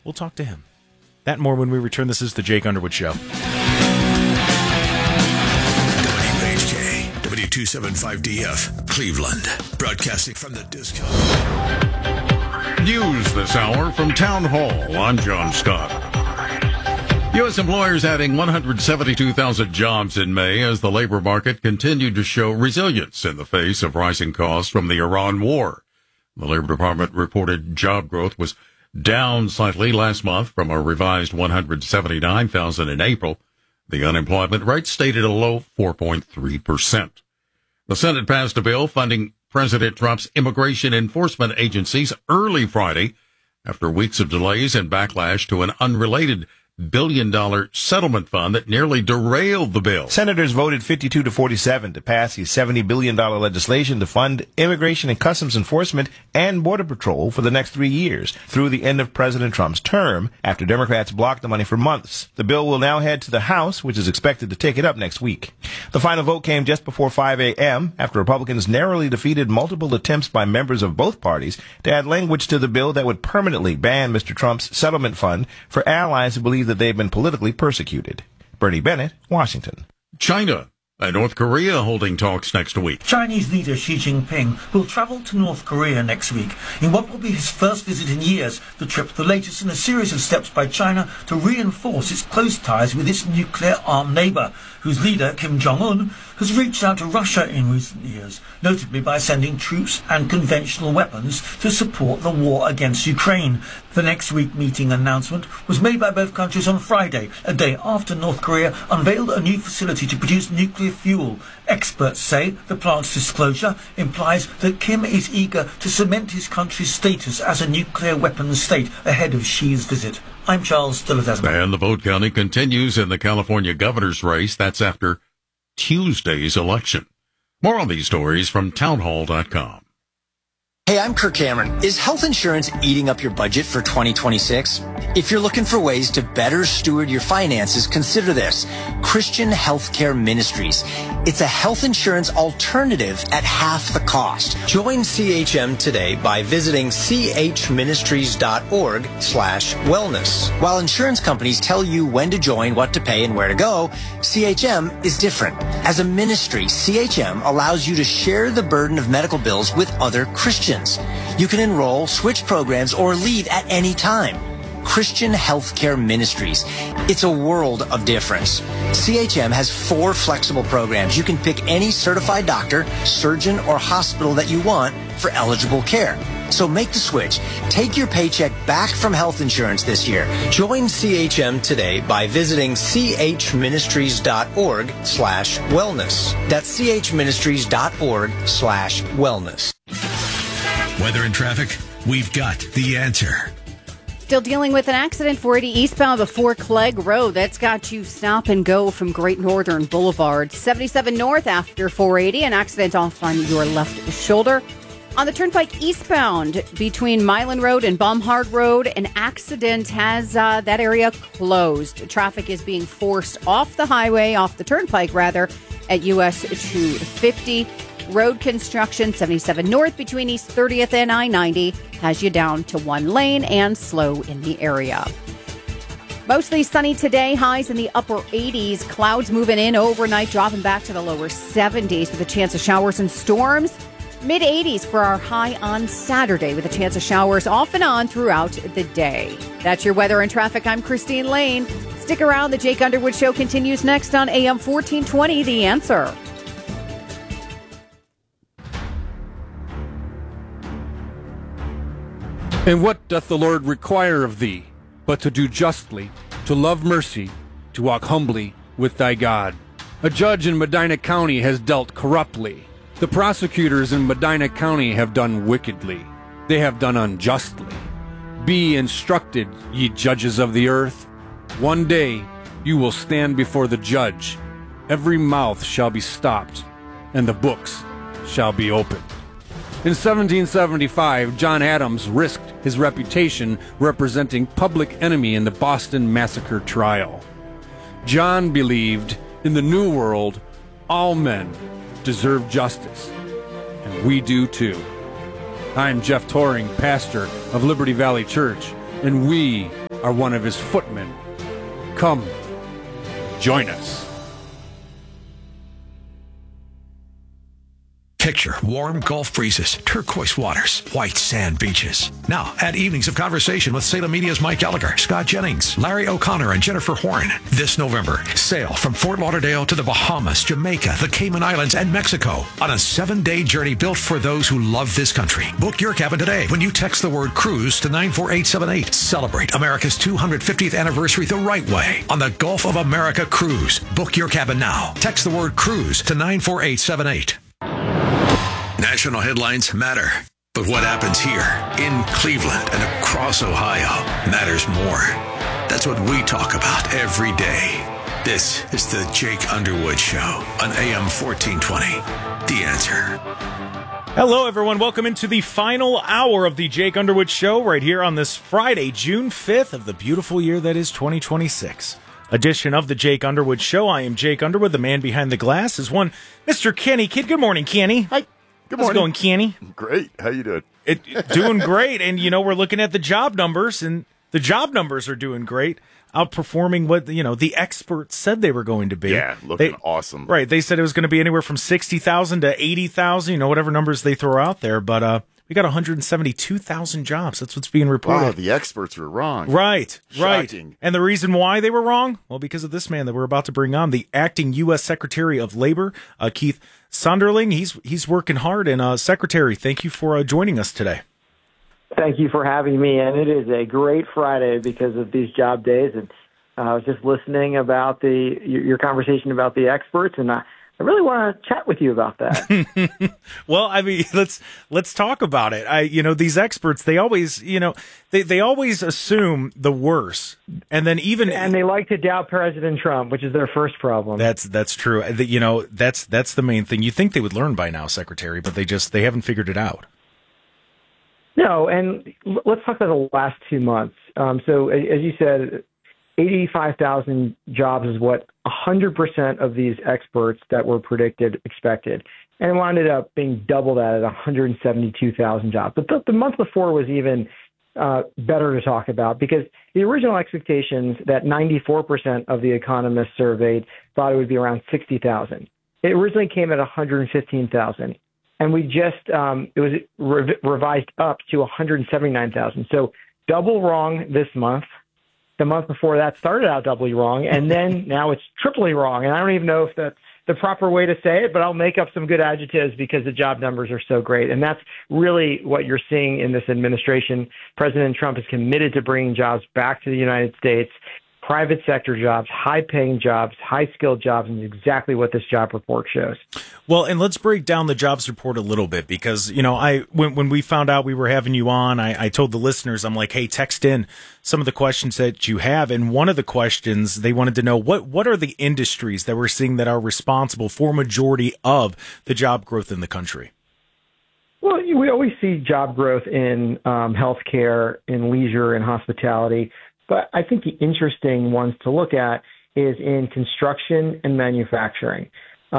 We'll talk to him. That and more when we return. This is The Jake Underwood Show. WHK, W275DF, Cleveland, broadcasting from the Disco. News this hour from Town Hall. I'm John Scott. U.S. employers adding 172,000 jobs in May as the labor market continued to show resilience in the face of rising costs from the Iran war. The Labor Department reported job growth was down slightly last month from a revised 179,000 in April. The unemployment rate stayed at a low 4.3%. The Senate passed a bill funding President Trump's immigration enforcement agencies early Friday after weeks of delays and backlash to an unrelated billion-dollar settlement fund that nearly derailed the bill. Senators voted 52-47 to pass the $70 billion legislation to fund immigration and customs enforcement and border patrol for the next 3 years through the end of President Trump's term after Democrats blocked the money for months. The bill will now head to the House, which is expected to take it up next week. The final vote came just before 5 a.m. after Republicans narrowly defeated multiple attempts by members of both parties to add language to the bill that would permanently ban Mr. Trump's settlement fund for allies who believe that they've been politically persecuted. Bernie Bennett, Washington. China and North Korea holding talks next week. Chinese leader Xi Jinping will travel to North Korea next week in what will be his first visit in years, the trip the latest in a series of steps by China to reinforce its close ties with its nuclear-armed neighbour, whose leader, Kim Jong-un, has reached out to Russia in recent years, notably by sending troops and conventional weapons to support the war against Ukraine. The next week meeting announcement was made by both countries on Friday, a day after North Korea unveiled a new facility to produce nuclear fuel. Experts say the plant's disclosure implies that Kim is eager to cement his country's status as a nuclear weapons state ahead of Xi's visit. I'm Charles Dillard. And the vote counting continues in the California governor's race. That's after Tuesday's election. More on these stories from townhall.com. Hey, I'm Kirk Cameron. Is health insurance eating up your budget for 2026? If you're looking for ways to better steward your finances, consider this. Christian Healthcare Ministries. It's a health insurance alternative at half the cost. Join CHM today by visiting chministries.org/wellness. While insurance companies tell you when to join, what to pay, and where to go, CHM is different. As a ministry, CHM allows you to share the burden of medical bills with other Christians. You can enroll, switch programs, or leave at any time. Christian Healthcare Ministries. It's a world of difference. CHM has 4 flexible programs. You can pick any certified doctor, surgeon, or hospital that you want for eligible care. So make the switch. Take your paycheck back from health insurance this year. Join CHM today by visiting chministries.org/wellness. That's chministries.org/wellness. Weather and traffic, we've got the answer. Still dealing with an accident 480 eastbound before Clegg Road. That's got you stop and go from Great Northern Boulevard. 77 north after 480, an accident off on your left shoulder. On the Turnpike eastbound between Milan Road and Baumhard Road, an accident has that area closed. Traffic is being forced off the highway, off the Turnpike rather, at US 250. Road construction 77 north between East 30th and I-90 has you down to 1 lane and slow in the area. Mostly sunny today, highs in the upper 80s. Clouds moving in overnight, dropping back to the lower 70s with a chance of showers and storms. Mid-80s for our high on Saturday with a chance of showers off and on throughout the day. That's your weather and traffic. I'm Christine Lane. Stick around. The Jake Underwood Show continues next on AM 1420, The Answer. And what doth the Lord require of thee, but to do justly, to love mercy, to walk humbly with thy God? A judge in Medina County has dealt corruptly. The prosecutors in Medina County have done wickedly. They have done unjustly. Be instructed, ye judges of the earth. One day you will stand before the judge. Every mouth shall be stopped, and the books shall be opened. In 1775, John Adams risked his reputation representing Public Enemy in the Boston Massacre trial. John believed in the New World, all men deserve justice, and we do too. I'm Jeff Toring, pastor of Liberty Valley Church, and we are one of his footmen. Come, join us. Picture warm Gulf breezes, turquoise waters, white sand beaches. Now, add evenings of conversation with Salem Media's Mike Gallagher, Scott Jennings, Larry O'Connor, and Jennifer Horn. This November, sail from Fort Lauderdale to the Bahamas, Jamaica, the Cayman Islands, and Mexico on a 7-day journey built for those who love this country. Book your cabin today when you text the word cruise to 94878. Celebrate America's 250th anniversary the right way on the Gulf of America Cruise. Book your cabin now. Text the word cruise to 94878. National headlines matter, but what happens here in Cleveland and across Ohio matters more. That's what we talk about every day. This is the Jake Underwood Show on AM 1420. The Answer. Hello, everyone. Welcome into the final hour of the Jake Underwood Show right here on this Friday, June 5th of the beautiful year that is 2026. Edition of the Jake Underwood Show. I am Jake Underwood. The man behind the glass is one Mr. Kenny Kidd. Good morning, Kenny. Hi. Good How's morning. it going, Kenny? Great. How you doing? Doing great. And, we're looking at the job numbers, and the job numbers are doing great, outperforming what, the experts said they were going to be. Yeah, looking awesome. Right. They said it was going to be anywhere from 60,000 to 80,000, whatever numbers they throw out there. But we got 172,000 jobs. That's what's being reported. Wow, the experts were wrong. Right. Shocking. And the reason why they were wrong? Well, because of this man that we're about to bring on, the acting U.S. Secretary of Labor, Keith Sonderling. He's working hard. And Secretary, thank you for joining us today. Thank you for having me. And it is a great Friday because of these job days. And I was just listening about your conversation about the experts, and I really want to chat with you about that. Well, I mean, let's talk about it. These experts, they always, they always assume the worst, and then and they like to doubt President Trump, which is their first problem. That's true. That's the main thing. You think they would learn by now, Secretary, but they haven't figured it out. No, and let's talk about the last 2 months. So as you said, 85,000 jobs is what 100% of these experts that were predicted expected. And it wound up being double that at 172,000 jobs. But the month before was even better to talk about, because the original expectations that 94% of the economists surveyed thought it would be around 60,000. It originally came at 115,000. And we just, it was revised up to 179,000. So double wrong this month. The month before that started out doubly wrong, and then now it's triply wrong. And I don't even know if that's the proper way to say it, but I'll make up some good adjectives because the job numbers are so great. And that's really what you're seeing in this administration. President Trump is committed to bringing jobs back to the United States, private sector jobs, high-paying jobs, high-skilled jobs, and exactly what this job report shows. Well, and let's break down the jobs report a little bit, because, when we found out we were having you on, I told the listeners, I'm like, hey, text in some of the questions that you have. And one of the questions, they wanted to know, what are the industries that we're seeing that are responsible for majority of the job growth in the country? Well, we always see job growth in healthcare, in leisure, and hospitality. But I think the interesting ones to look at is in construction and manufacturing.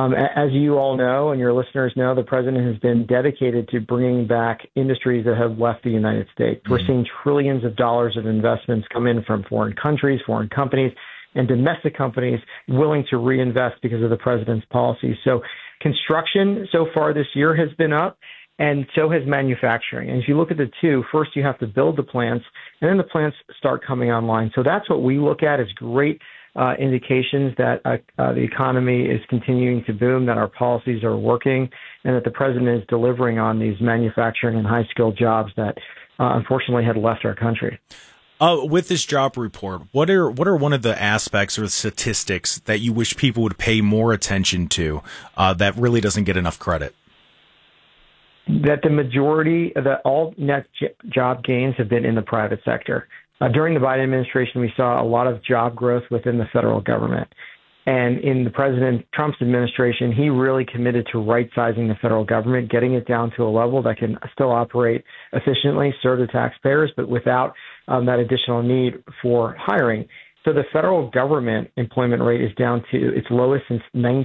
As you all know, and your listeners know, the president has been dedicated to bringing back industries that have left the United States. We're seeing trillions of dollars of investments come in from foreign countries, foreign companies, and domestic companies willing to reinvest because of the president's policies. So construction so far this year has been up, and so has manufacturing. And if you look at the two, first you have to build the plants, and then the plants start coming online. So that's what we look at as great indications that the economy is continuing to boom, that our policies are working, and that the president is delivering on these manufacturing and high-skilled jobs that unfortunately had left our country. With this job report, what are one of the aspects or the statistics that you wish people would pay more attention to that really doesn't get enough credit? That the majority of all net job gains have been in the private sector. During the Biden administration, we saw a lot of job growth within the federal government. And in the President Trump's administration, he really committed to right-sizing the federal government, getting it down to a level that can still operate efficiently, serve the taxpayers, but without that additional need for hiring. So the federal government employment rate is down to its lowest since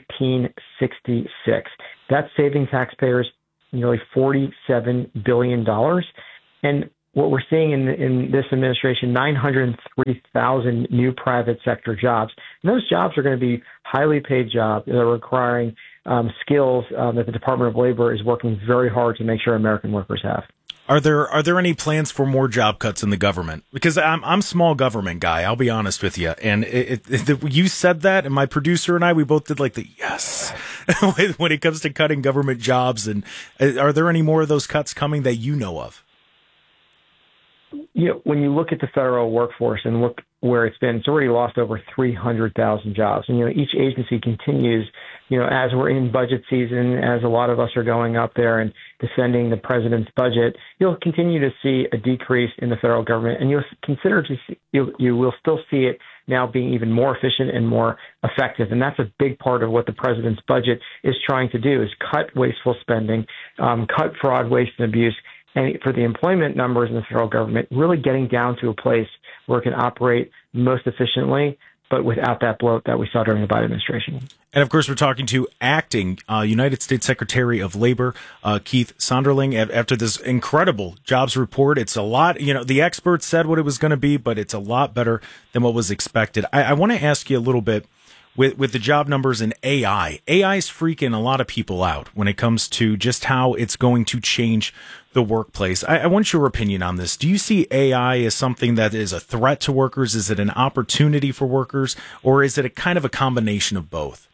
1966. That's saving taxpayers nearly $47 billion. And what we're seeing in this administration, 903,000 new private sector jobs. And those jobs are going to be highly paid jobs that are requiring skills that the Department of Labor is working very hard to make sure American workers have. Are there any plans for more job cuts in the government? Because I'm a small government guy. I'll be honest with you. And you said that, and my producer and I, we both did like the yes when it comes to cutting government jobs. And are there any more of those cuts coming that you know of? You know, when you look at the federal workforce and look where it's been, it's already lost over 300,000 jobs. And, you know, each agency continues, you know, as we're in budget season, as a lot of us are going up there and defending the president's budget, you'll continue to see a decrease in the federal government, and you will still see it now being even more efficient and more effective. And that's a big part of what the president's budget is trying to do, is cut wasteful spending, cut fraud, waste, and abuse. And for the employment numbers in the federal government, really getting down to a place where it can operate most efficiently, but without that bloat that we saw during the Biden administration. And of course, we're talking to acting United States Secretary of Labor, Keith Sonderling, after this incredible jobs report. It's a lot, you know, the experts said what it was going to be, but it's a lot better than what was expected. I want to ask you a little bit with the job numbers and AI. AI is freaking a lot of people out when it comes to just how it's going to change the workplace. I want your opinion on this. Do you see AI as something that is a threat to workers? Is it an opportunity for workers, or is it a kind of a combination of both?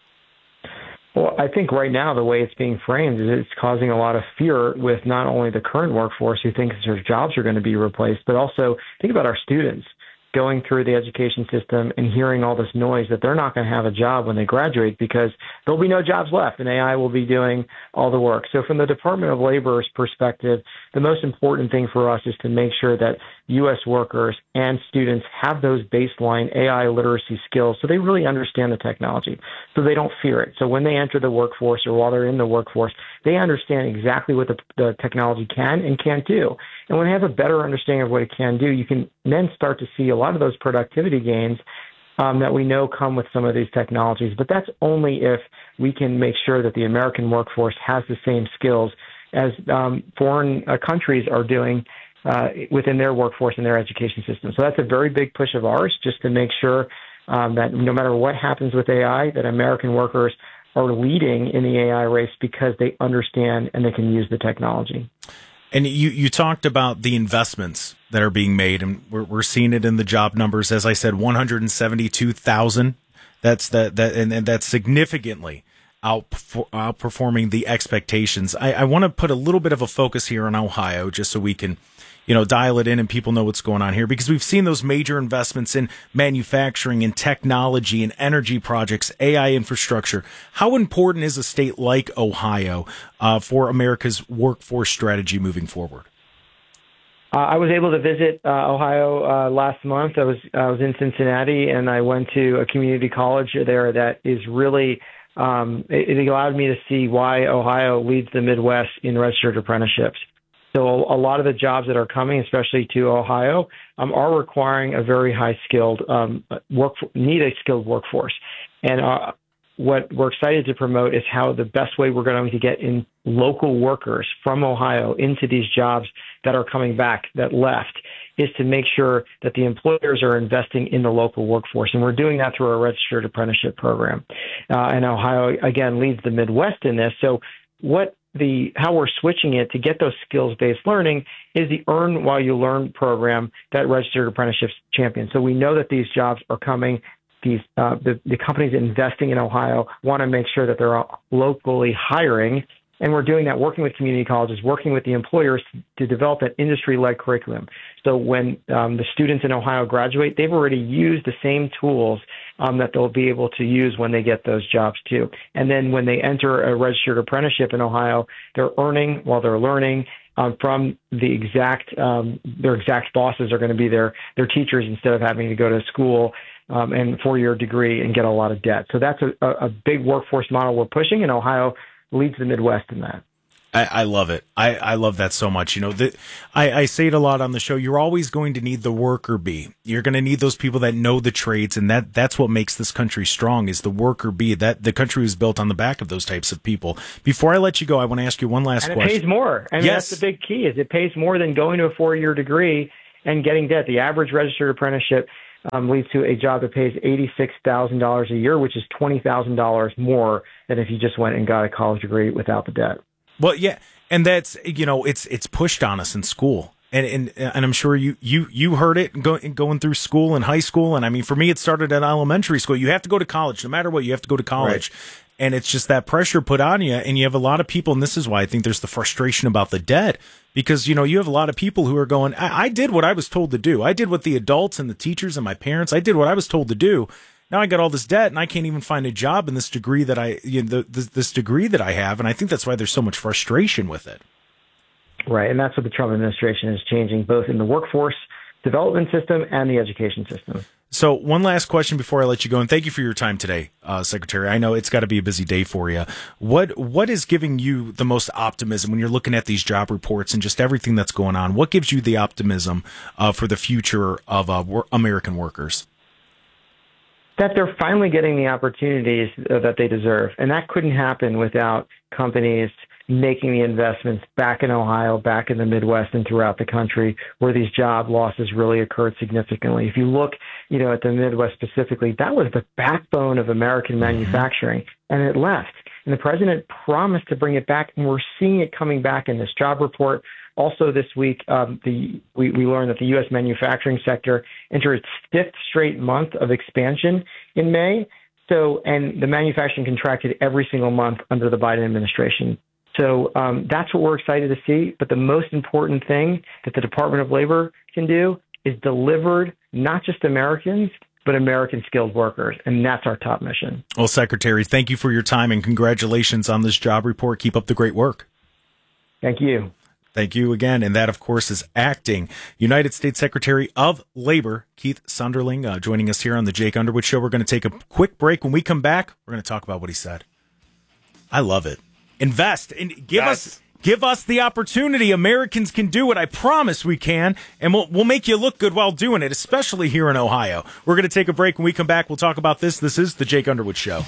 Well, I think right now the way it's being framed is it's causing a lot of fear with not only the current workforce who thinks their jobs are going to be replaced, but also think about our students going through the education system and hearing all this noise that they're not going to have a job when they graduate because there'll be no jobs left and AI will be doing all the work. So from the Department of Labor's perspective, the most important thing for us is to make sure that U.S. workers and students have those baseline AI literacy skills so they really understand the technology, so they don't fear it. So when they enter the workforce or while they're in the workforce, they understand exactly what the technology can and can't do. And when they have a better understanding of what it can do, you can then start to see a lot of those productivity gains that we know come with some of these technologies. But that's only if we can make sure that the American workforce has the same skills as foreign countries are doing within their workforce and their education system. So that's a very big push of ours, just to make sure that no matter what happens with AI, that American workers are leading in the AI race because they understand and they can use the technology. And you talked about the investments that are being made, and we're seeing it in the job numbers. As I said, 172,000. That's and that's significantly outperforming the expectations. I want to put a little bit of a focus here on Ohio, just so we can, you know, dial it in and people know what's going on here, because we've seen those major investments in manufacturing and technology and energy projects, AI infrastructure. How important is a state like Ohio for America's workforce strategy moving forward? I was able to visit Ohio last month. I was in Cincinnati, and I went to a community college there that is really it allowed me to see why Ohio leads the Midwest in registered apprenticeships. So a lot of the jobs that are coming, especially to Ohio, are requiring a very high-skilled need a skilled workforce. And what we're excited to promote is how the best way we're going to get in local workers from Ohio into these jobs that are coming back that left is to make sure that the employers are investing in the local workforce. And we're doing that through our registered apprenticeship program. And Ohio, again, leads the Midwest in this. So how we're switching it to get those skills-based learning is the Earn While You Learn program that Registered Apprenticeships champions. So we know that these jobs are coming. The companies investing in Ohio want to make sure that they're locally hiring, and we're doing that working with community colleges, working with the employers to develop an industry-led curriculum. So when the students in Ohio graduate, they've already used the same tools that they'll be able to use when they get those jobs too. And then when they enter a registered apprenticeship in Ohio, they're earning while they're learning from the their exact bosses are going to be their teachers instead of having to go to school and 4-year degree and get a lot of debt. So that's a big workforce model we're pushing, and Ohio leads the Midwest in that. I love it. I love that so much. You know, I say it a lot on the show. You're always going to need the worker bee. You're going to need those people that know the trades, and that's what makes this country strong is the worker bee. That the country was built on the back of those types of people. Before I let you go, I want to ask you one last question. And it pays more. I mean, yes. That's the big key is it pays more than going to a 4-year degree and getting debt. The average registered apprenticeship leads to a job that pays $86,000 a year, which is $20,000 more than if you just went and got a college degree without the debt. Well, yeah, and that's, you know, it's pushed on us in school. And I'm sure you heard it going through school and high school. And I mean, for me, it started at elementary school. You have to go to college. No matter what, you have to go to college. Right. And it's just that pressure put on you. And you have a lot of people, and this is why I think there's the frustration about the debt. Because, you know, you have a lot of people who are going, I did what I was told to do. I did what the adults and the teachers and my parents, I did what I was told to do. Now I got all this debt, and I can't even find a job in this degree that this degree that I have, and I think that's why there's so much frustration with it. Right, and that's what the Trump administration is changing, both in the workforce development system and the education system. So one last question before I let you go, and thank you for your time today, Secretary. I know it's got to be a busy day for you. What is giving you the most optimism when you're looking at these job reports and just everything that's going on? What gives you the optimism for the future of American workers? That they're finally getting the opportunities that they deserve. And that couldn't happen without companies making the investments back in Ohio, back in the Midwest, and throughout the country where these job losses really occurred significantly. If you look, you know, at the Midwest specifically, that was the backbone of American manufacturing, and it left. And the president promised to bring it back, and we're seeing it coming back in this job report. Also this week, we learned that the U.S. manufacturing sector entered its 5th straight month of expansion in May. And the manufacturing contracted every single month under the Biden administration. So that's what we're excited to see. But the most important thing that the Department of Labor can do is deliver not just Americans, but American skilled workers. And that's our top mission. Well, Secretary, thank you for your time and congratulations on this job report. Keep up the great work. Thank you. Thank you again. And that, of course, is Acting United States Secretary of Labor, Keith Sunderling, joining us here on the Jake Underwood Show. We're going to take a quick break. When we come back, we're going to talk about what he said. I love it. Invest and give us the opportunity. Americans can do it. I promise we can. And we'll make you look good while doing it, especially here in Ohio. We're going to take a break. When we come back, we'll talk about this. This is the Jake Underwood Show.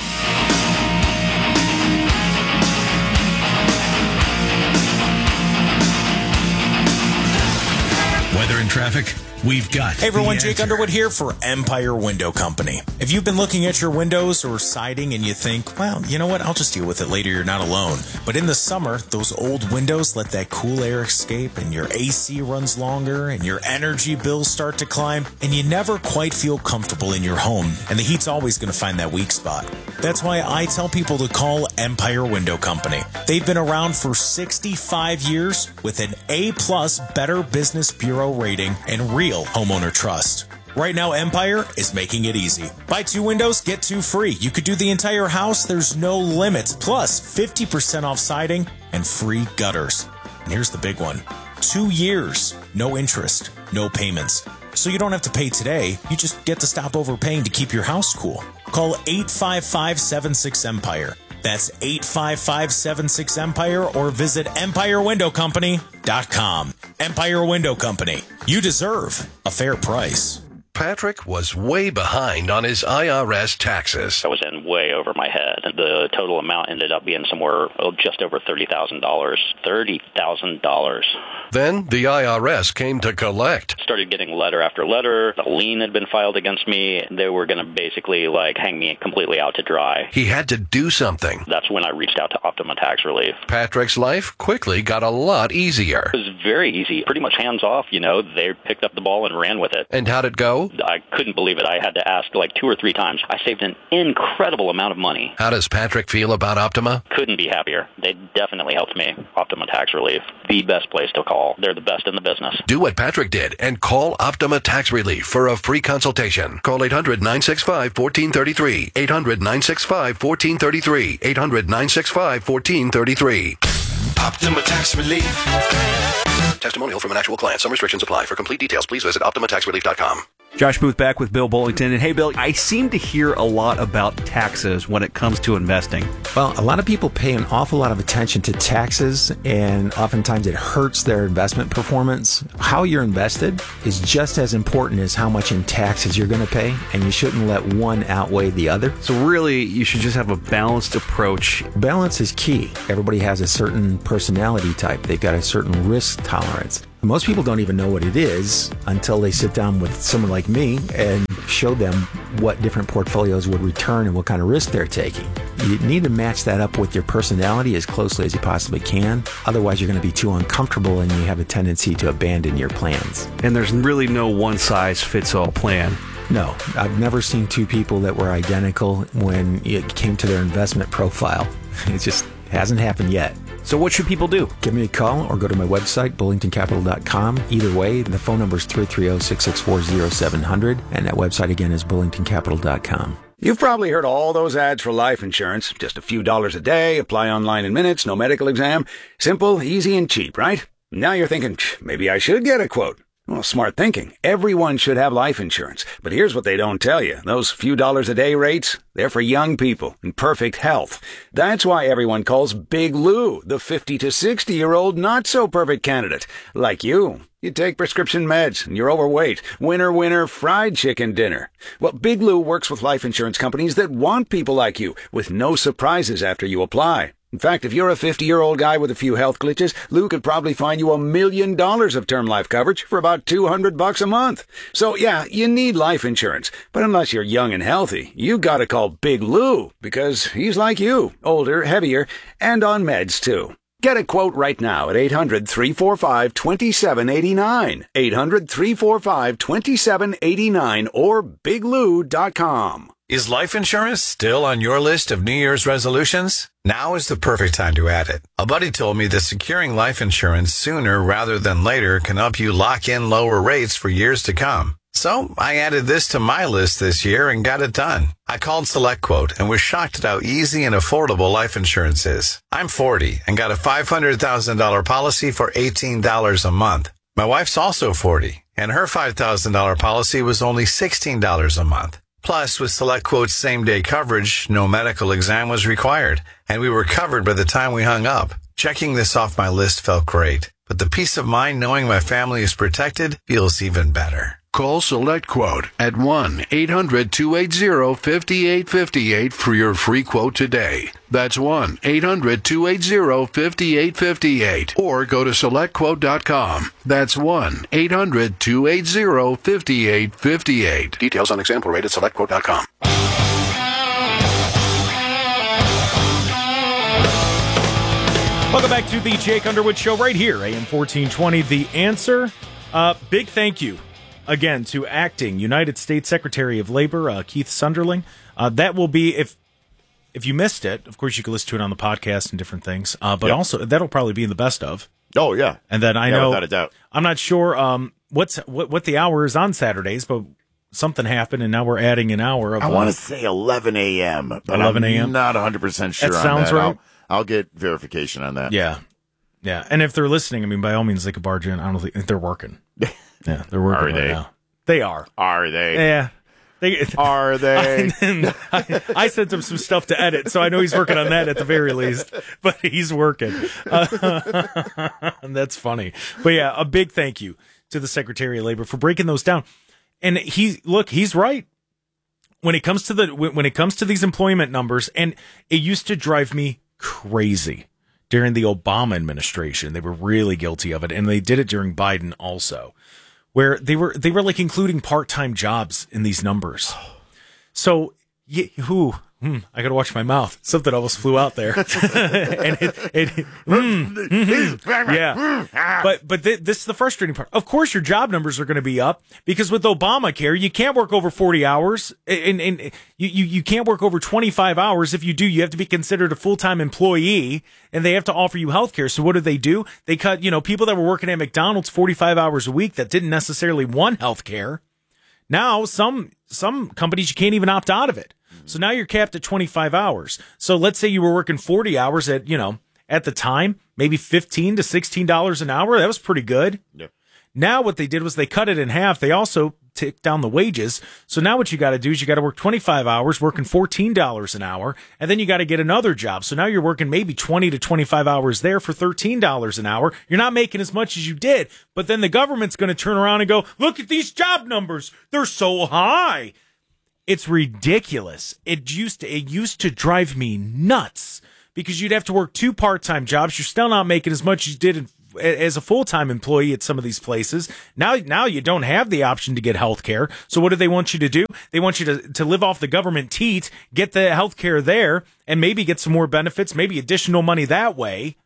Weather and traffic, we've got. Hey everyone, Jake Underwood here for Empire Window Company. If you've been looking at your windows or siding and you think, well, you know what, I'll just deal with it later, you're not alone. But in the summer, those old windows let that cool air escape and your AC runs longer and your energy bills start to climb and you never quite feel comfortable in your home. And the heat's always going to find that weak spot. That's why I tell people to call Empire Window Company. They've been around for 65 years with an A+ Better Business Bureau rating and real homeowner trust. Right now, Empire is making it easy. Buy 2 windows, get 2 free. You could do the entire house, there's no limits. Plus, 50% off siding and free gutters. And here's the big one. 2 years, no interest, no payments. So you don't have to pay today, you just get to stop overpaying to keep your house cool. Call 855-76-EMPIRE. That's 855-76-EMPIRE or visit EmpireWindowCompany.com. Empire Window Company. You deserve a fair price. Patrick was way behind on his IRS taxes. I was in way over my head. The total amount ended up being somewhere just over $30,000. $30,000. Then the IRS came to collect. Started getting letter after letter. A lien had been filed against me. They were going to basically hang me completely out to dry. He had to do something. That's when I reached out to Optima Tax Relief. Patrick's life quickly got a lot easier. It was very easy, pretty much hands off. They picked up the ball and ran with it. And how'd it go? I couldn't believe it. I had to ask 2 or 3 times. I saved an incredible amount of money. How does Patrick feel about Optima? Couldn't be happier. They definitely helped me. Optima Tax Relief, the best place to call. They're the best in the business. Do what Patrick did and call Optima Tax Relief for a free consultation. Call 800-965-1433. 800-965-1433. 800-965-1433. Optima Tax Relief. Testimonial from an actual client. Some restrictions apply. For complete details, please visit OptimaTaxRelief.com. Josh Booth back with Bill Bullington. And hey, Bill, I seem to hear a lot about taxes when it comes to investing. Well, a lot of people pay an awful lot of attention to taxes, and oftentimes it hurts their investment performance. How you're invested is just as important as how much in taxes you're going to pay, and you shouldn't let one outweigh the other. So really, you should just have a balanced approach. Balance is key. Everybody has a certain personality type. They've got a certain risk tolerance. Most people don't even know what it is until they sit down with someone like me and show them what different portfolios would return and what kind of risk they're taking. You need to match that up with your personality as closely as you possibly can. Otherwise, you're going to be too uncomfortable and you have a tendency to abandon your plans. And there's really no one-size-fits-all plan. No, I've never seen two people that were identical when it came to their investment profile. It just hasn't happened yet. So what should people do? Give me a call or go to my website, bullingtoncapital.com. Either way, the phone number is 330-664-0700, and that website again is bullingtoncapital.com. You've probably heard all those ads for life insurance. Just a few dollars a day, apply online in minutes, no medical exam. Simple, easy, and cheap, right? Now you're thinking, maybe I should get a quote. Well, smart thinking. Everyone should have life insurance. But here's what they don't tell you. Those few dollars a day rates, they're for young people in perfect health. That's why everyone calls Big Lou the 50 to 60-year-old not-so-perfect candidate. Like you. You take prescription meds, and you're overweight. Winner, winner, fried chicken dinner. Well, Big Lou works with life insurance companies that want people like you, with no surprises after you apply. In fact, if you're a 50-year-old guy with a few health glitches, Lou could probably find you $1 million of term life coverage for about $200 a month. So yeah, you need life insurance. But unless you're young and healthy, you gotta call Big Lou, because he's like you, older, heavier, and on meds too. Get a quote right now at 800-345-2789. 800-345-2789 or biglou.com. Is life insurance still on your list of New Year's resolutions? Now is the perfect time to add it. A buddy told me that securing life insurance sooner rather than later can help you lock in lower rates for years to come. So I added this to my list this year and got it done. I called SelectQuote and was shocked at how easy and affordable life insurance is. I'm 40 and got a $500,000 policy for $18 a month. My wife's also 40 and her $5,000 policy was only $16 a month. Plus, with SelectQuote's same-day coverage, no medical exam was required, and we were covered by the time we hung up. Checking this off my list felt great, but the peace of mind knowing my family is protected feels even better. Call SelectQuote at 1-800-280-5858 for your free quote today. That's 1-800-280-5858. Or go to SelectQuote.com. That's 1-800-280-5858. Details on example rate at SelectQuote.com. Welcome back to the Jake Underwood Show right here, AM 1420. The Answer. Big thank you again to acting United States Secretary of Labor, Keith Sunderling. That will be, if you missed it, of course you can listen to it on the podcast and different things, but also that'll probably be in the best of. Oh, yeah. And then I know, without a doubt. I'm not sure what the hour is on Saturdays, but something happened and now we're adding an hour of. I want to say 11 a.m., but 11 I'm a.m.? not 100% sure That on sounds that. right. I'll get verification on that. Yeah. Yeah. And if they're listening, I mean, by all means, they could barge in. I don't think they're working. Yeah, they're working Are right they? now. They are. Are they? Yeah. Are they? I sent him some stuff to edit, so I know he's working on that at the very least. But he's working. And that's funny. But yeah, a big thank you to the Secretary of Labor for breaking those down. And he's right. When it comes to these employment numbers, and it used to drive me crazy during the Obama administration. They were really guilty of it, and they did it during Biden also, where they were like including part-time jobs in these numbers. So, I got to watch my mouth. Something almost flew out there. And But this is the frustrating part. Of course, your job numbers are going to be up because with Obamacare, you can't work over 40 hours and you can't work over 25 hours. If you do, you have to be considered a full-time employee and they have to offer you health care. So what do? They cut, people that were working at McDonald's 45 hours a week that didn't necessarily want health care. Now, some companies, you can't even opt out of it. So now you're capped at 25 hours. So let's say you were working 40 hours at the time, maybe $15 to $16 an hour. That was pretty good. Yep. Now what they did was they cut it in half. They also tick down the wages. So now what you got to do is you got to work 25 hours, working $14 an hour, and then you got to get another job. So now you're working maybe 20 to 25 hours there for $13 an hour. You're not making as much as you did, but then the government's going to turn around and go, look at these job numbers. They're so high. It's ridiculous. It used to drive me nuts because you'd have to work 2 part-time jobs. You're still not making as much as you did as a full-time employee at some of these places. Now you don't have the option to get health care. So what do they want you to do? They want you to live off the government teat, get the health care there, and maybe get some more benefits, maybe additional money that way.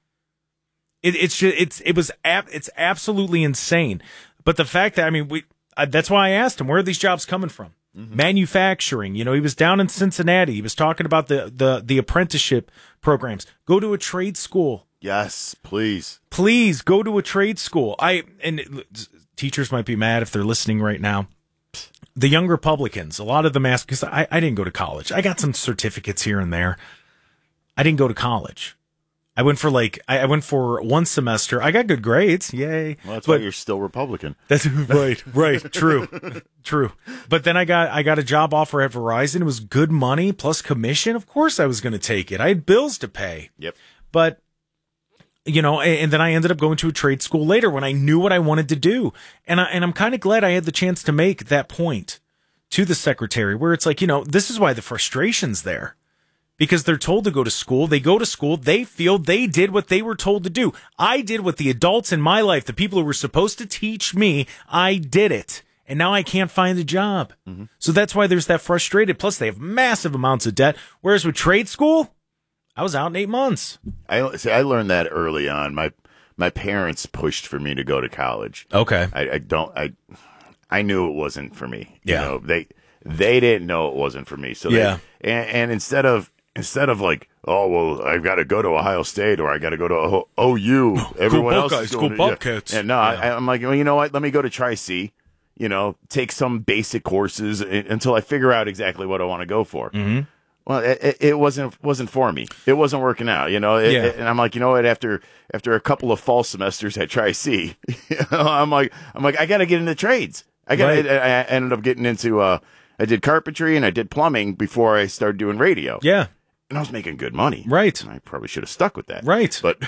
It's absolutely insane. But the fact that, that's why I asked him, where are these jobs coming from? Mm-hmm. Manufacturing. He was down in Cincinnati. He was talking about the apprenticeship programs. Go to a trade school. Yes, please. Please go to a trade school. Teachers might be mad if they're listening right now. The young Republicans, a lot of them ask, because I didn't go to college. I got some certificates here and there. I didn't go to college. I went for 1 semester. I got good grades. Yay. Well, that's why you're still Republican. That's right. True. But then I got a job offer at Verizon. It was good money plus commission. Of course I was going to take it. I had bills to pay. Yep. But and then I ended up going to a trade school later when I knew what I wanted to do. And I'm kind of glad I had the chance to make that point to the secretary where it's like, this is why the frustration's there. Because they're told to go to school. They go to school. They feel they did what they were told to do. I did what the adults in my life, the people who were supposed to teach me, I did it. And now I can't find a job. Mm-hmm. So that's why there's that frustrated. Plus, they have massive amounts of debt. Whereas with trade school, I was out in 8 months. I learned that early on. My parents pushed for me to go to college. Okay. I knew it wasn't for me. Yeah. They didn't know it wasn't for me. So and instead of like, oh, well, I've got to go to Ohio State or I got to go to OU. Everyone else is going to Bobcats. Yeah, I'm like, well, you know what? Let me go to Tri-C, take some basic courses until I figure out exactly what I want to go for. Mm-hmm. Well, it wasn't for me. It wasn't working out, and I'm like, you know what? After a couple of fall semesters at Tri-C, I'm like, I got to get into trades. I ended up getting into, I did carpentry and I did plumbing before I started doing radio. Yeah. And I was making good money. Right. I probably should have stuck with that. Right. But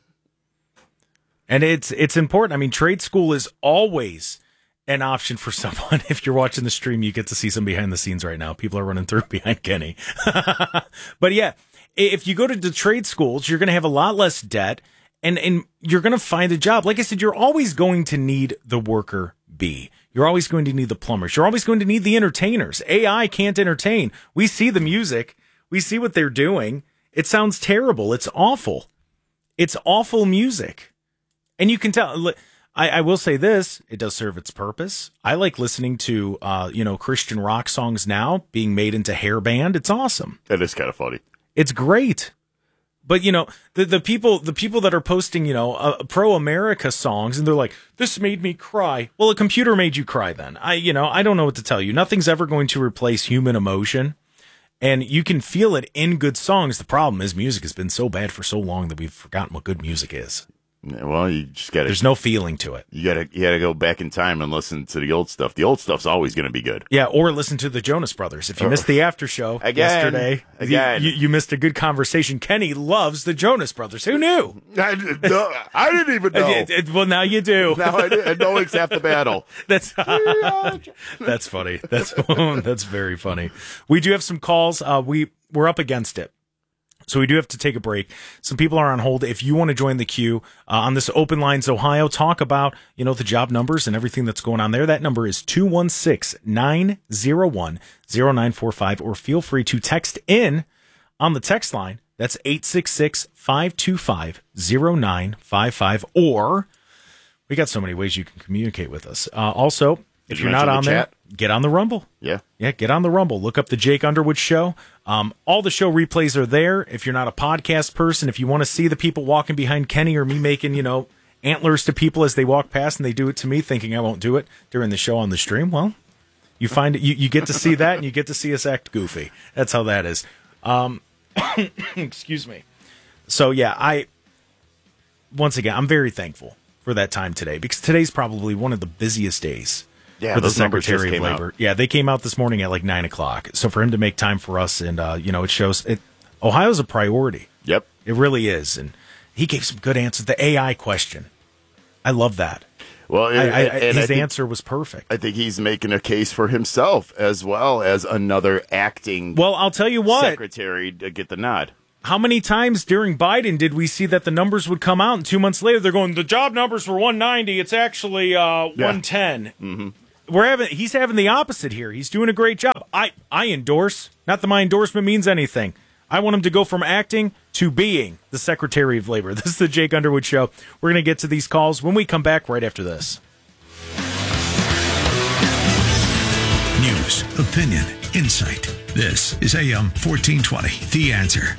and it's important. Trade school is always an option for someone. If you're watching the stream, you get to see some behind the scenes right now. People are running through behind Kenny. But yeah, if you go to the trade schools, you're going to have a lot less debt and you're going to find a job. Like I said, you're always going to need the worker bee. You're always going to need the plumbers. You're always going to need the entertainers. AI can't entertain. We see the music. We see what they're doing. It sounds terrible. It's awful. It's awful music. And you can tell. I will say this, it does serve its purpose. I like listening to, Christian rock songs now being made into hair band. It's awesome. That is kind of funny. It's great. But, the people that are posting, pro-America songs and they're like, this made me cry. Well, a computer made you cry then. I don't know what to tell you. Nothing's ever going to replace human emotion. And you can feel it in good songs. The problem is music has been so bad for so long that we've forgotten what good music is. Well, you just got to. There's no feeling to it. You got to go back in time and listen to the old stuff. The old stuff's always going to be good. Yeah, or listen to the Jonas Brothers. If you missed the after show yesterday, you missed a good conversation. Kenny loves the Jonas Brothers. Who knew? I didn't even know. Well, now you do. Now I know it's half the battle. That's funny. That's very funny. We do have some calls. We're up against it. So we do have to take a break. Some people are on hold. If you want to join the queue on this Open Lines Ohio, talk about, the job numbers and everything that's going on there. That number is 216-901-0945, or feel free to text in on the text line. That's 866-525-0955, or we got so many ways you can communicate with us. Also, if you're not on there, get on the Rumble. Yeah, get on the Rumble. Look up the Jake Underwood Show. All the show replays are there. If you're not a podcast person, if you want to see the people walking behind Kenny or me making, antlers to people as they walk past and they do it to me thinking I won't do it during the show on the stream, well, you find it. You get to see that and you get to see us act goofy. That's how that is. Excuse me. So, yeah, once again, I'm very thankful for that time today because today's probably one of the busiest days Yeah, for the those numbers just Secretary of came Labor. out. Yeah, they came out this morning at like 9 o'clock. So for him to make time for us, and it shows Ohio's a priority. Yep, it really is. And he gave some good answers. The AI question, I love that. Well, his answer was perfect. I think he's making a case for himself as well as another acting. Well, I'll tell you what, secretary to get the nod. How many times during Biden did we see that the numbers would come out and 2 months later they're going, the job numbers were 190, it's actually 110. Mm-hmm. He's having the opposite here. He's doing a great job. I endorse, not that my endorsement means anything. I want him to go from acting to being the Secretary of Labor. This is the Jake Underwood Show. We're going to get to these calls when we come back right after this. News, opinion, insight. This is AM 1420, The Answer.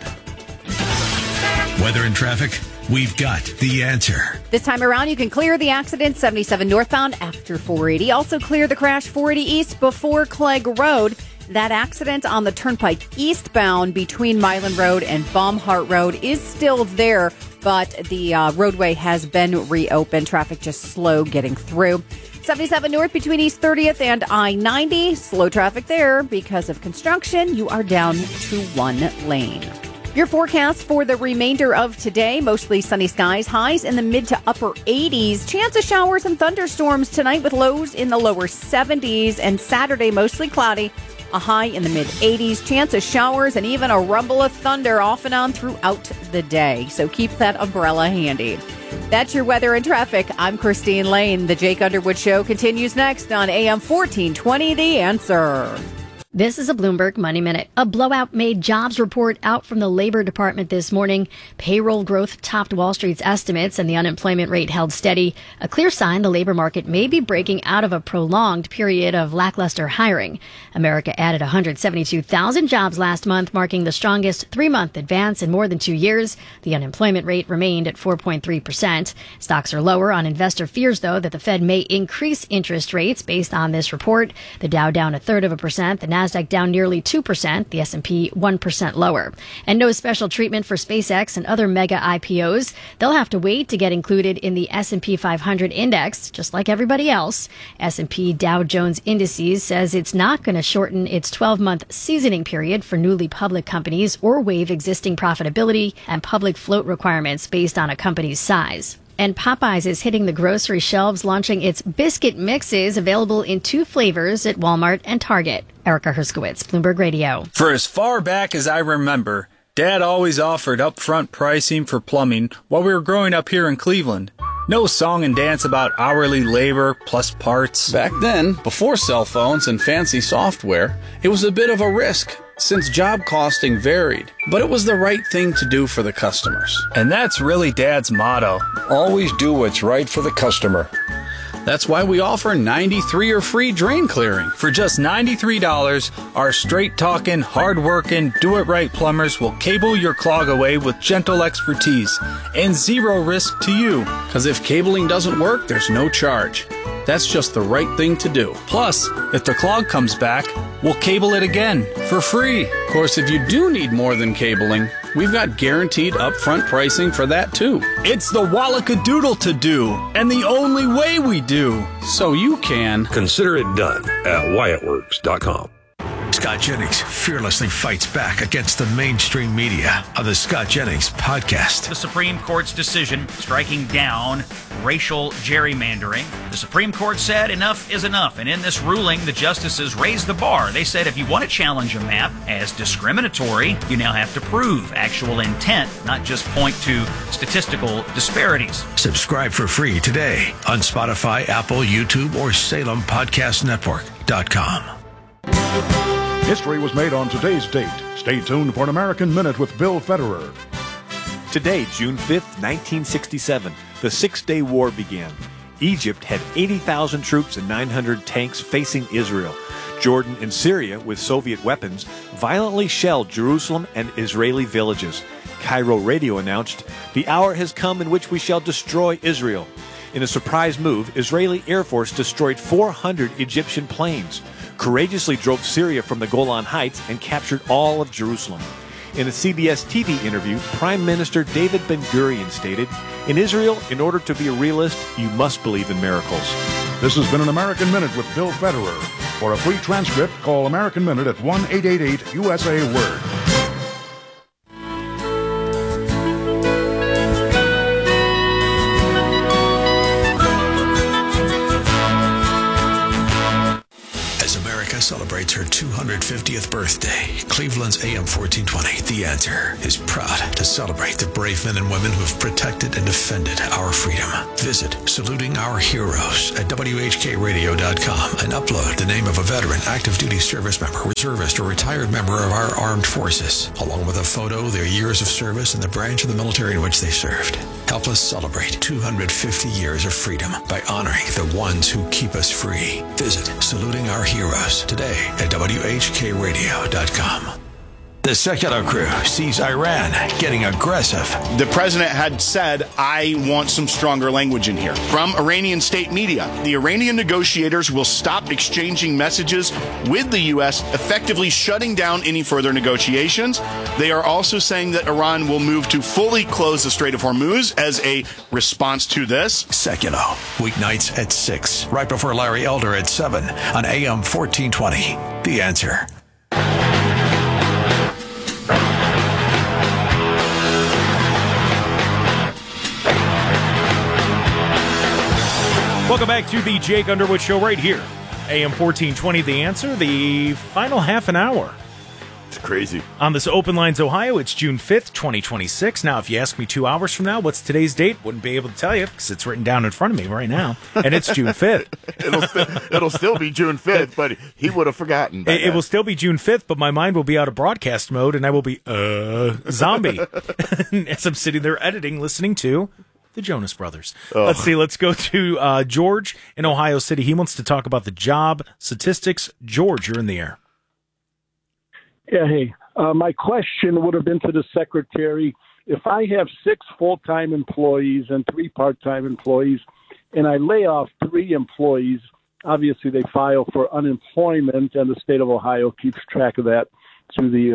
Weather and traffic, we've got the answer. This time around, you can clear the accident 77 northbound after 480. Also clear the crash 480 east before Clegg Road. That accident on the Turnpike eastbound between Milan Road and Baumhart Road is still there, but the roadway has been reopened. Traffic just slow getting through. 77 north between East 30th and I-90. Slow traffic there because of construction. You are down to one lane. Your forecast for the remainder of today, mostly sunny skies, highs in the mid to upper 80s. Chance of showers and thunderstorms tonight with lows in the lower 70s. And Saturday, mostly cloudy, a high in the mid 80s. Chance of showers and even a rumble of thunder off and on throughout the day. So keep that umbrella handy. That's your weather and traffic. I'm Christine Lane. The Jake Underwood Show continues next on AM 1420, The Answer. This is a Bloomberg Money Minute. A blowout May jobs report out from the Labor Department this morning. Payroll growth topped Wall Street's estimates and the unemployment rate held steady. A clear sign the labor market may be breaking out of a prolonged period of lackluster hiring. America added 172,000 jobs last month, marking the strongest 3-month advance in more than 2 years. The unemployment rate remained at 4.3%. Stocks are lower on investor fears, though, that the Fed may increase interest rates based on this report. The Dow down 0.33%. The Nasdaq down nearly 2%, the S&P 1% lower. And no special treatment for SpaceX and other mega IPOs. They'll have to wait to get included in the S&P 500 index, just like everybody else. S&P Dow Jones Indices says it's not going to shorten its 12-month seasoning period for newly public companies or waive existing profitability and public float requirements based on a company's size. And Popeyes is hitting the grocery shelves, launching its biscuit mixes, available in 2 flavors at Walmart and Target. Erica Herskowitz, Bloomberg Radio. For as far back as I remember, Dad always offered upfront pricing for plumbing while we were growing up here in Cleveland. No song and dance about hourly labor plus parts. Back then, before cell phones and fancy software, it was a bit of a risk, since job costing varied, but it was the right thing to do for the customers. And that's really Dad's motto. Always do what's right for the customer. That's why we offer 93 or free drain clearing. For just $93, our straight-talking, hard-working, do-it-right plumbers will cable your clog away with gentle expertise and zero risk to you. Because if cabling doesn't work, there's no charge. That's just the right thing to do. Plus, if the clog comes back, we'll cable it again for free. Of course, if you do need more than cabling, we've got guaranteed upfront pricing for that too. It's the Wallackadoodle to do, and the only way we do. So you can consider it done at WyattWorks.com. Scott Jennings fearlessly fights back against the mainstream media on the Scott Jennings Podcast. The Supreme Court's decision striking down racial gerrymandering. The Supreme Court said enough is enough, and in this ruling, the justices raised the bar. They said if you want to challenge a map as discriminatory, you now have to prove actual intent, not just point to statistical disparities. Subscribe for free today on Spotify, Apple, YouTube, or SalemPodcastNetwork.com. History was made on today's date. Stay tuned for an American Minute with Bill Federer. Today, June 5th, 1967, the Six-Day War began. Egypt had 80,000 troops and 900 tanks facing Israel. Jordan and Syria, with Soviet weapons, violently shelled Jerusalem and Israeli villages. Cairo radio announced, "The hour has come in which we shall destroy Israel." In a surprise move, Israeli Air Force destroyed 400 Egyptian planes, courageously drove Syria from the Golan Heights, and captured all of Jerusalem. In a CBS TV interview, Prime Minister David Ben-Gurion stated, "In Israel, in order to be a realist, you must believe in miracles." This has been an American Minute with Bill Federer. For a free transcript, call American Minute at 1-888-USA-WORD. As America celebrates her 250th birthday, Cleveland's AM 1420, The Answer, is proud to celebrate the brave men and women who have protected and defended our freedom. Visit Saluting Our Heroes at WHKRadio.com and upload the name of a veteran, active duty service member, reservist, or retired member of our armed forces, along with a photo, their years of service, and the branch of the military in which they served. Help us celebrate 250 years of freedom by honoring the ones who keep us free. Visit Saluting Our Heroes today at WHKRadio.com. The secular crew sees Iran getting aggressive. The president had said, I want some stronger language in here. From Iranian state media, the Iranian negotiators will stop exchanging messages with the U.S., effectively shutting down any further negotiations. They are also saying that Iran will move to fully close the Strait of Hormuz as a response to this. Secular, weeknights at 6, right before Larry Elder at 7 on AM 1420. The Answer. Welcome back to the Jake Underwood Show right here. AM 1420, The Answer, the final half an hour. It's crazy. On this Open Lines Ohio, it's June 5th, 2026. Now, if you ask me 2 hours from now, what's today's date? Wouldn't be able to tell you because it's written down in front of me right now. And it's June 5th. It'll still be June 5th, but he would have forgotten. It will still be June 5th, but my mind will be out of broadcast mode and I will be, zombie. As I'm sitting there editing, listening to the Jonas Brothers. Oh. Let's see. Let's go to George in Ohio City. He wants to talk about the job statistics. George, you're in the air. Yeah, hey. My question would have been to the secretary. If I have 6 full-time employees and 3 part-time employees, and I lay off 3 employees, obviously they file for unemployment, and the state of Ohio keeps track of that through the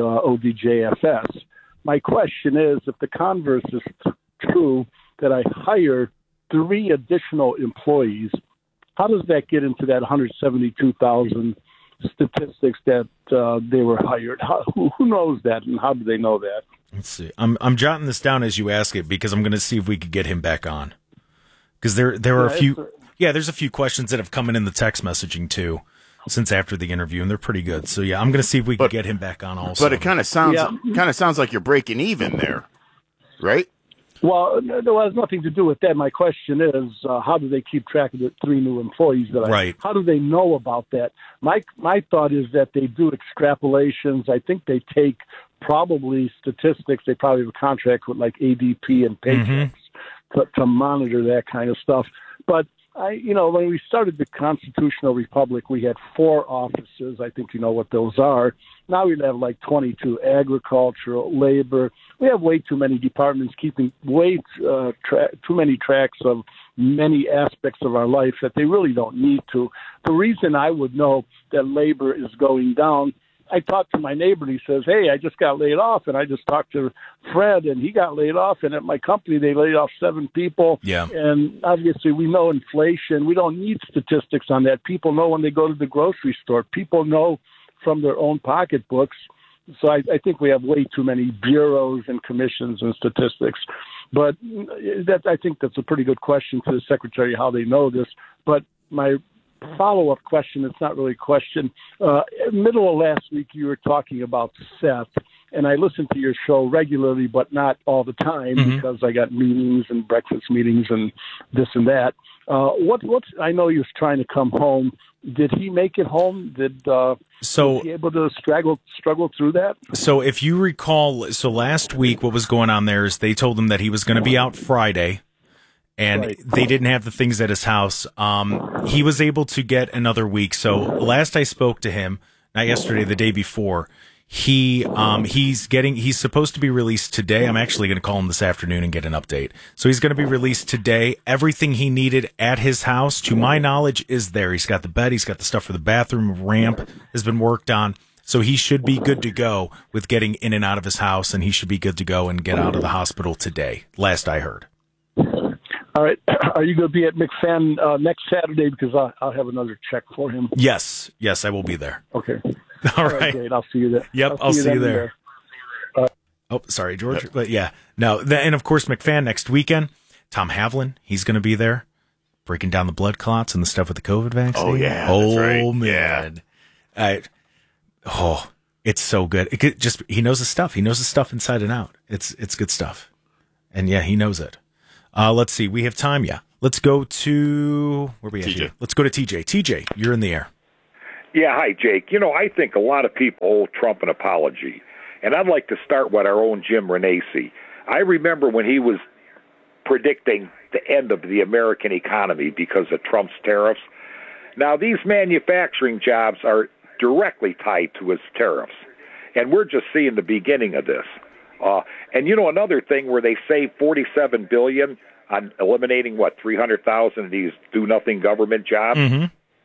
ODJFS. My question is, if the converse is true, that I hire 3 additional employees, how does that get into that 172,000 statistics that they were hired? Who knows that, and how do they know that? Let's see. I'm jotting this down as you ask it because I'm going to see if we could get him back on. Because there are a few. Yeah, there's a few questions that have come in the text messaging too since after the interview, and they're pretty good. So yeah, I'm going to see if we can get him back on also. But it kind of sounds like you're breaking even there, right? Well, it has nothing to do with that. My question is, how do they keep track of the 3 new employees? How do they know about that? My thought is that they do extrapolations. I think they take probably statistics. They probably have a contract with like ADP and Paychex to monitor that kind of stuff. But when we started the Constitutional Republic, we had 4 offices. I think you know what those are. Now we have like 22: agricultural, labor. We have way too many departments keeping way too many tracks of many aspects of our life that they really don't need to. The reason I would know that labor is going down, I talked to my neighbor and he says, hey, I just got laid off. And I just talked to Fred and he got laid off. And at my company, they laid off 7 people. Yeah. And obviously we know inflation. We don't need statistics on that. People know when they go to the grocery store. People know from their own pocketbooks. So I think we have way too many bureaus and commissions and statistics. But I think that's a pretty good question to the secretary, how they know this. But my follow-up question, it's not really a question. Middle of last week, you were talking about Seth, and I listen to your show regularly, but not all the time because I got meetings and breakfast meetings and this and that. I know he was trying to come home. Did he make it home? Was he able to struggle through that? So if you recall, last week what was going on there is they told him that he was going to be out Friday, and they didn't have the things at his house. He was able to get another week. So last I spoke to him, not yesterday, the day before, he's supposed to be released today. I'm actually going to call him this afternoon and get an update. So he's going to be released today. Everything he needed at his house, to my knowledge, is there. He's got the bed. He's got the stuff for the bathroom. Ramp has been worked on. So he should be good to go with getting in and out of his house, and he should be good to go and get out of the hospital today, last I heard. All right. Are you going to be at McFadden next Saturday? Because I'll have another check for him. Yes, I will be there. Okay. All right. Great. I'll see you there. Yep, I'll see you there. Oh, sorry, George. Yep. But yeah, no. And of course, McFadden next weekend. Tom Havlin, he's going to be there, breaking down the blood clots and the stuff with the COVID vaccine. Oh yeah. Oh that's right. man. It's so good. He knows the stuff. He knows the stuff inside and out. It's good stuff. And yeah, he knows it. Let's see. We have time. Yeah. Let's go to where we at here? Let's go to TJ. TJ, you're in the air. Yeah. Hi, Jake. I think a lot of people owe Trump an apology, and I'd like to start with our own Jim Renacci. I remember when he was predicting the end of the American economy because of Trump's tariffs. Now, these manufacturing jobs are directly tied to his tariffs, and we're just seeing the beginning of this. And another thing where they saved $47 billion on eliminating 300,000 of these do-nothing government jobs. Mm-hmm.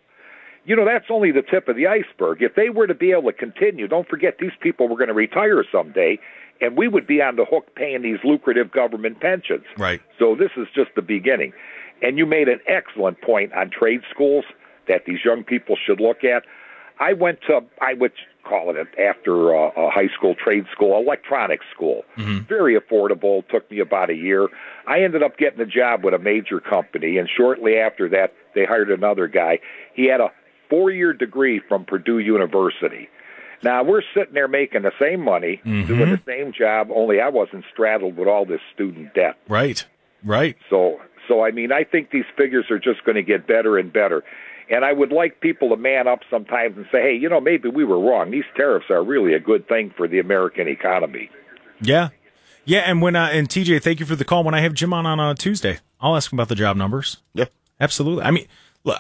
That's only the tip of the iceberg. If they were to be able to continue, don't forget these people were going to retire someday, and we would be on the hook paying these lucrative government pensions. Right. So this is just the beginning. And you made an excellent point on trade schools that these young people should look at. I would call it after a high school trade school, electronics school. Mm-hmm. Very affordable. Took me about a year. I ended up getting a job with a major company, and shortly after that, they hired another guy. He had a 4-year degree from Purdue University. Now, we're sitting there making the same money, Mm-hmm. doing the same job, only I wasn't straddled with all this student debt. Right. So I think these figures are just going to get better and better. And I would like people to man up sometimes and say, hey, maybe we were wrong. These tariffs are really a good thing for the American economy. Yeah. Yeah, and and TJ, thank you for the call. When I have Jim on Tuesday, I'll ask him about the job numbers. Yeah. Absolutely. I mean, look,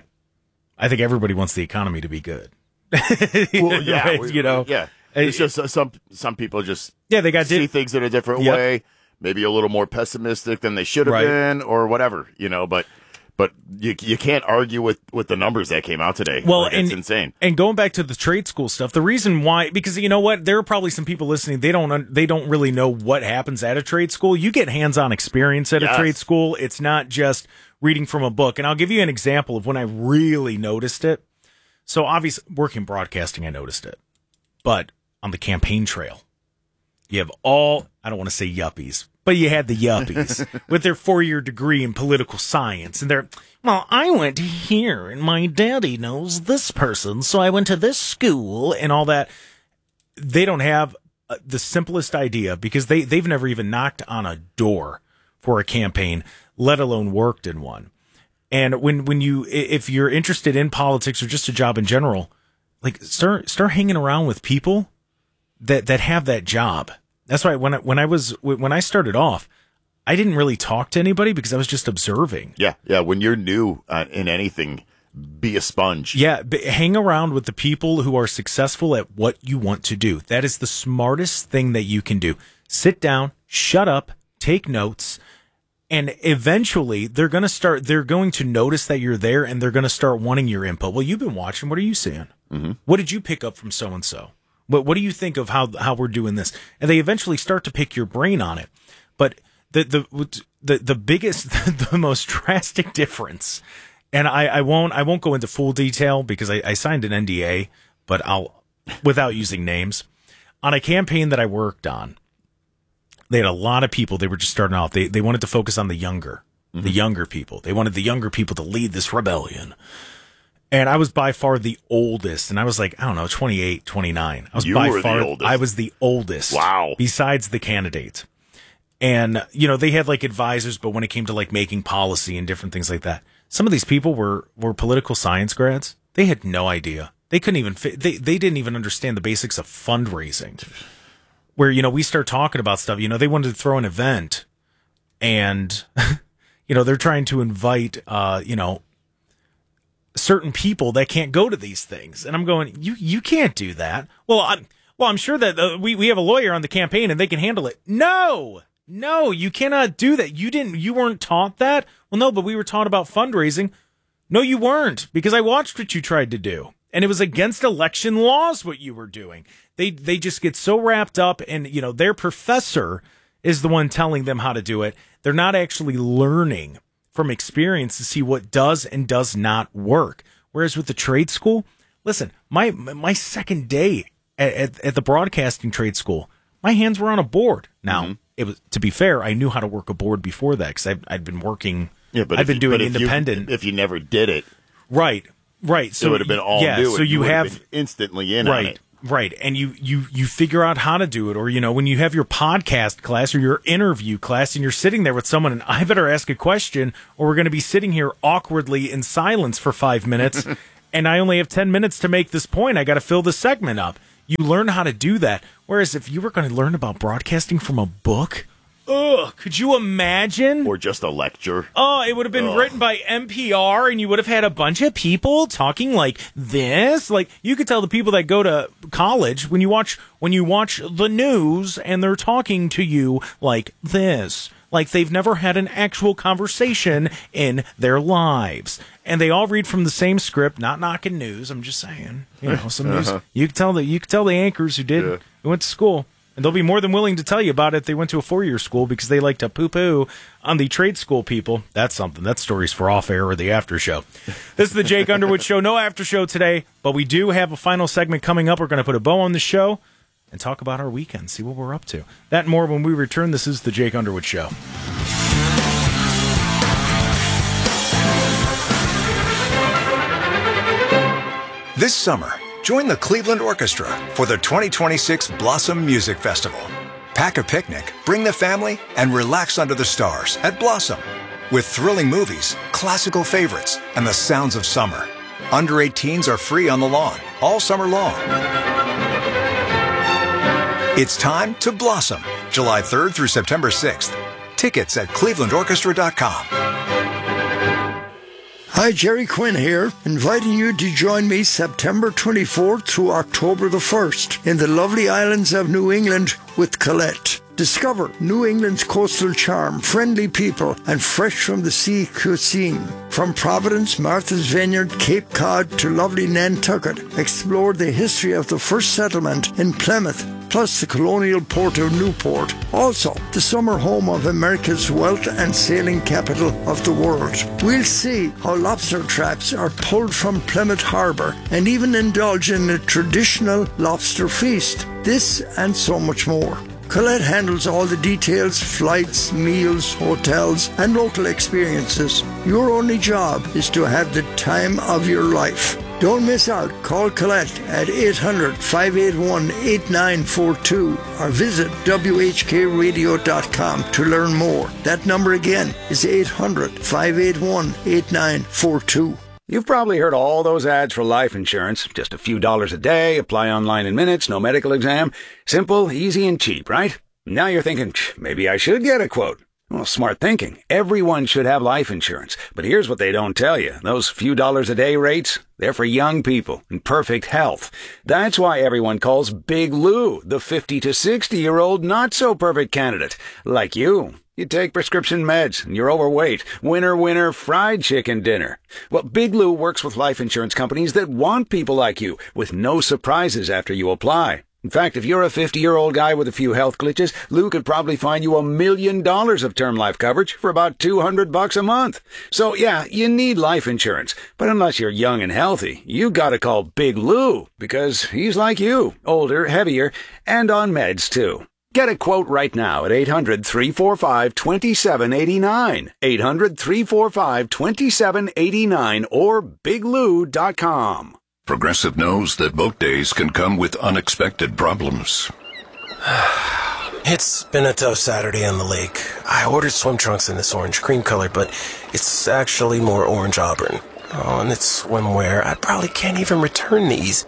I think everybody wants the economy to be good. Well, yeah, right, yeah. It's just some people just they see things in a different way, maybe a little more pessimistic than they should have been, or whatever, But you can't argue with the numbers that came out today. Well, it's insane. And going back to the trade school stuff, the reason why, because you know what, there are probably some people listening. They don't really know what happens at a trade school. You get hands-on experience at a trade school. It's not just reading from a book. And I'll give you an example of when I really noticed it. So obviously, working broadcasting, I noticed it, but on the campaign trail, you have I don't want to say yuppies, but you had the yuppies with their 4-year degree in political science. And I went here and my daddy knows this person, so I went to this school and all that. They don't have the simplest idea because they've never even knocked on a door for a campaign, let alone worked in one. And if you're interested in politics or just a job in general, start hanging around with people that have that job. That's why when I started off, I didn't really talk to anybody because I was just observing. Yeah. When you're new in anything, be a sponge. Yeah, hang around with the people who are successful at what you want to do. That is the smartest thing that you can do. Sit down, shut up, take notes, and eventually they're going to notice that you're there, and they're going to start wanting your input. Well, you've been watching. What are you seeing? Mm-hmm. What did you pick up from so and so? What do you think of how we're doing this? And they eventually start to pick your brain on it. But the biggest, the most drastic difference, and I won't go into full detail because I signed an NDA, but without using names, on a campaign that I worked on. They had a lot of people. They were just starting off. They wanted to focus on the younger people. They wanted the younger people to lead this rebellion. And I was by far the oldest. And I was 28, 29. I was the oldest. I was the oldest. Wow. Besides the candidate. And, they had advisors, but when it came to making policy and different things like that, some of these people were political science grads. They had no idea. They couldn't even they didn't even understand the basics of fundraising. Where, we start talking about stuff, they wanted to throw an event and, they're trying to invite, certain people that can't go to these things. And I'm going, you can't do that. Well, I'm sure that we have a lawyer on the campaign and they can handle it. No, you cannot do that. You weren't taught that. Well, no, but we were taught about fundraising. No, you weren't, because I watched what you tried to do. And it was against election laws what you were doing. They just get so wrapped up, and their professor is the one telling them how to do it. They're not actually learning from experience to see what does and does not work. Whereas with the trade school, listen, my second day at the broadcasting trade school, my hands were on a board. Now, it was, to be fair, I knew how to work a board before that because I'd been working. Yeah, but I've been doing independent. If you never did it, right. So it would have been all new. So you have been instantly in on it. Right, and you figure out how to do it, or when you have your podcast class or your interview class, and you're sitting there with someone, and I better ask a question, or we're going to be sitting here awkwardly in silence for 5 minutes, and I only have 10 minutes to make this point. I got to fill this segment up. You learn how to do that. Whereas if you were going to learn about broadcasting from a book, could you imagine? Or just a lecture. Oh, it would have been written by NPR, and you would have had a bunch of people talking like this. Like, you could tell the people that go to college when you watch the news and they're talking to you like this. Like they've never had an actual conversation in their lives. And they all read from the same script, not knocking news. I'm just saying, some news. You could tell the anchors who went to school. And they'll be more than willing to tell you about it. They went to a 4-year school because they like to poo-poo on the trade school people. That's something. That story's for off-air or the after show. This is the Jake Underwood Show. No after show today, but we do have a final segment coming up. We're going to put a bow on the show and talk about our weekend, see what we're up to. That and more when we return. This is the Jake Underwood Show. This summer, join the Cleveland Orchestra for the 2026 Blossom Music Festival. Pack a picnic, bring the family, and relax under the stars at Blossom. With thrilling movies, classical favorites, and the sounds of summer. Under 18s are free on the lawn all summer long. It's time to blossom. July 3rd through September 6th. Tickets at clevelandorchestra.com. Hi, Jerry Quinn here, inviting you to join me September 24th through October the 1st in the lovely islands of New England with Colette. Discover New England's coastal charm, friendly people, and fresh-from-the-sea cuisine. From Providence, Martha's Vineyard, Cape Cod to lovely Nantucket, explore the history of the first settlement in Plymouth, plus the colonial port of Newport. Also, the summer home of America's wealth and sailing capital of the world. We'll see how lobster traps are pulled from Plymouth Harbor and even indulge in a traditional lobster feast. This and so much more. Colette handles all the details, flights, meals, hotels, and local experiences. Your only job is to have the time of your life. Don't miss out. Call Colette at 800-581-8942 or visit WHKRadio.com to learn more. That number again is 800-581-8942. You've probably heard all those ads for life insurance. Just a few dollars a day, apply online in minutes, no medical exam. Simple, easy, and cheap, right? Now you're thinking, maybe I should get a quote. Well, smart thinking. Everyone should have life insurance. But here's what they don't tell you. Those few dollars a day rates, they're for young people in perfect health. That's why everyone calls Big Lou the 50 to 60-year-old not-so-perfect candidate. Like you. You take prescription meds, and you're overweight. Winner, fried chicken dinner. Well, Big Lou works with life insurance companies that want people like you, with no surprises after you apply. In fact, if you're a 50-year-old guy with a few health glitches, Lou could probably find you $1 million of term life coverage for about $200 a month. So, yeah, you need life insurance. But unless you're young and healthy, you gotta call Big Lou, because he's like you, older, heavier, and on meds, too. Get a quote right now at 800-345-2789, 800-345-2789, or biglou.com. Progressive knows that boat days can come with unexpected problems. It's been a tough Saturday on the lake. I ordered swim trunks in this orange cream color, but it's actually more orange auburn. Oh, and it's swimwear. I probably can't even return these.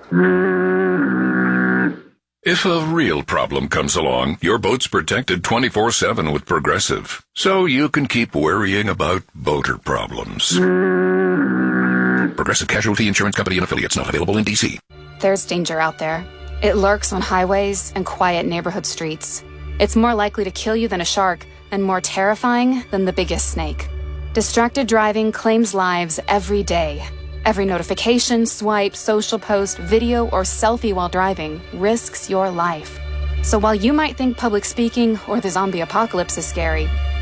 If a real problem comes along, your boat's protected 24/7 with Progressive, so you can keep worrying about boater problems. Progressive Casualty Insurance Company and Affiliates, not available in D.C. There's danger out there. It lurks on highways and quiet neighborhood streets. It's more likely to kill you than a shark, and more terrifying than the biggest snake. Distracted driving claims lives every day. Every notification, swipe, social post, video, or selfie while driving risks your life. So while you might think public speaking or the zombie apocalypse is scary,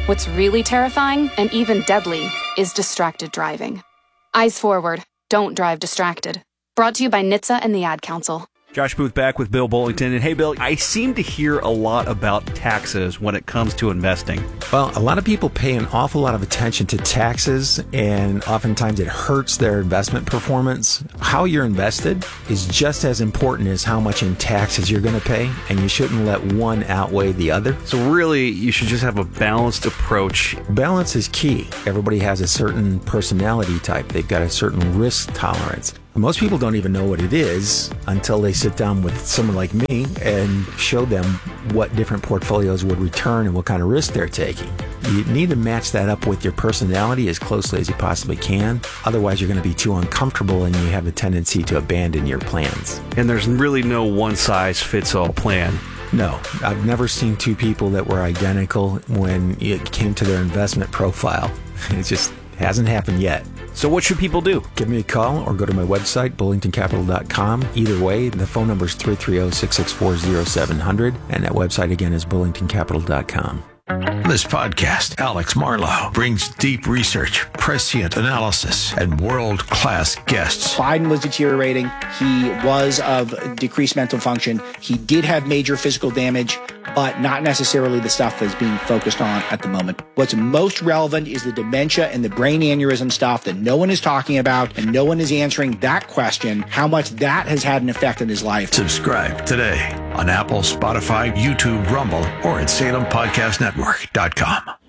What's really terrifying and even deadly is distracted driving. Eyes forward. Don't drive distracted. Brought to you by NHTSA and the Ad Council. Josh Booth back with Bill Bullington. And hey, Bill, I seem to hear a lot about taxes when it comes to investing. Well, a lot of people pay an awful lot of attention to taxes, and oftentimes it hurts their investment performance. How you're invested is just as important as how much in taxes you're going to pay, and you shouldn't let one outweigh the other. So really, you should just have a balanced approach. Balance is key. Everybody has a certain personality type. They've got a certain risk tolerance. Most people don't even know what it is until they sit down with someone like me and show them what different portfolios would return and what kind of risk they're taking. You need to match that up with your personality as closely as you possibly can. Otherwise, you're going to be too uncomfortable and you have a tendency to abandon your plans. And there's really no one-size-fits-all plan. No, I've never seen two people that were identical when it came to their investment profile. It just hasn't happened yet. So what should people do? Give me a call or go to my website, bullingtoncapital.com. Either way, the phone number is 330-664-0700, and that website again is bullingtoncapital.com. This podcast, Alex Marlowe, brings deep research, prescient analysis, and world-class guests. Biden was deteriorating. He was of decreased mental function. He did have major physical damage, but not necessarily the stuff that's being focused on at the moment. What's most relevant is the dementia and the brain aneurysm stuff that no one is talking about, and no one is answering that question, how much that has had an effect on his life. Subscribe today on Apple, Spotify, YouTube, Rumble, or at SalemPodcastNetwork.com.